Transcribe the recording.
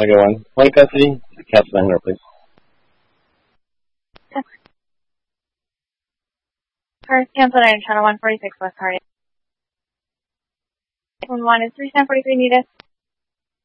I go on. Point custody, cancel 900, please. Cars canceled on channel 146 West Hardy. 1 is 3943 needed.